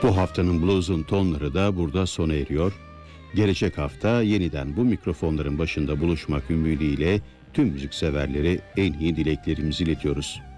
Bu haftanın Blues'un tonları da burada sona eriyor. Gelecek hafta yeniden bu mikrofonların başında buluşmak ümidiyle tüm müzikseverlere en iyi dileklerimizi iletiyoruz.